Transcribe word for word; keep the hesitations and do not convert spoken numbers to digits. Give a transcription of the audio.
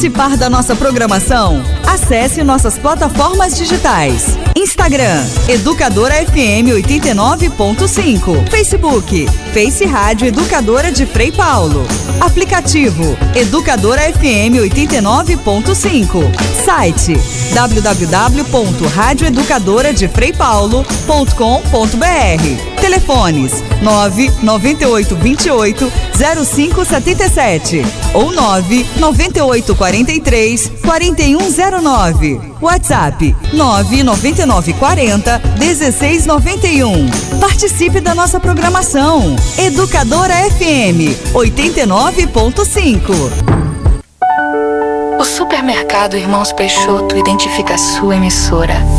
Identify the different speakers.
Speaker 1: Participar da nossa programação? Acesse nossas plataformas digitais. Instagram, Educadora F M oitenta e nove ponto cinco. Facebook, Face Rádio Educadora de Frei Paulo. Aplicativo, Educadora F M oitenta e nove ponto cinco. Site, w w w ponto rádio educadora de frei paulo ponto com ponto b r. Telefones nove nove oito dois oito zero cinco sete sete ou nove nove oito quatro três quatro um zero nove. WhatsApp nove nove nove quatro zero um seis nove um. Participe da nossa programação. Educadora F M oitenta e nove ponto cinco.
Speaker 2: O Supermercado Irmãos Peixoto identifica a sua emissora